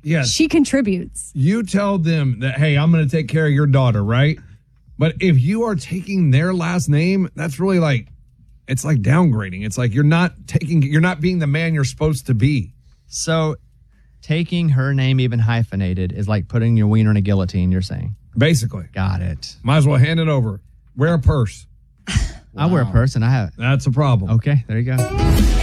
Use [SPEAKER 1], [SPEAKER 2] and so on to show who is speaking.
[SPEAKER 1] Yes.
[SPEAKER 2] She contributes.
[SPEAKER 1] You tell them that, hey, I'm going to take care of your daughter, right? But if you are taking their last name, that's really like, it's like downgrading. It's like you're not being the man you're supposed to be.
[SPEAKER 3] So taking her name even hyphenated is like putting your wiener in a guillotine, you're saying?
[SPEAKER 1] Basically.
[SPEAKER 3] Got it.
[SPEAKER 1] Might as well hand it over. Wear a purse.
[SPEAKER 3] I wear a purse and I have.
[SPEAKER 1] That's a problem.
[SPEAKER 3] Okay, there you go.